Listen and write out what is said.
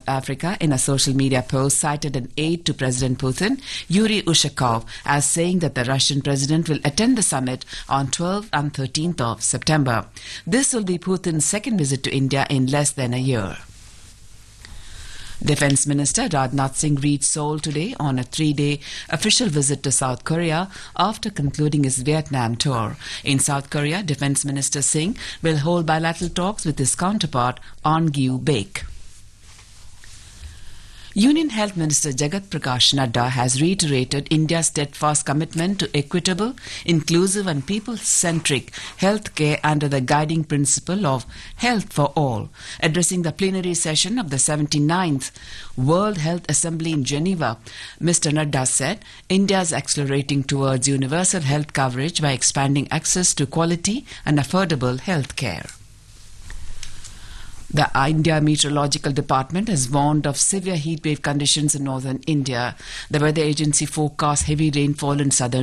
Africa, in a social media post, cited an aide to President Putin, Yuri Ushakov, as saying that the Russian president will attend the summit on 12th and 13th of September. This will be Putin's second visit to India in less than a year. Defence Minister Rajnath Singh reached Seoul today on a 3-day official visit to South Korea after concluding his Vietnam tour. In South Korea, Defence Minister Singh will hold bilateral talks with his counterpart, An Gyu-baek. Union Health Minister Jagat Prakash Nadda has reiterated India's steadfast commitment to equitable, inclusive and people-centric health care under the guiding principle of health for all. Addressing the plenary session of the 79th World Health Assembly in Geneva, Mr. Nadda said India is accelerating towards universal health coverage by expanding access to quality and affordable health care. The India Meteorological Department has warned of severe heatwave conditions in northern India. The weather agency forecasts heavy rainfall in southern